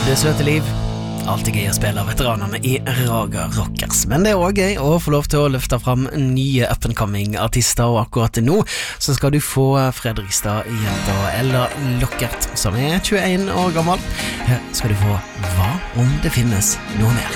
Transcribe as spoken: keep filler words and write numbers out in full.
Det søte liv. Alltid gøy å spille veteranerne i Raga Rockers. Men det er også gøy å få lov til å løfte fram nye up-and-coming artister, og akkurat nå så skal du få Fredrikstad-jenta Ella Lockert, som er tjueen år gammel. Her skal du få Hva om det finnes noe mer?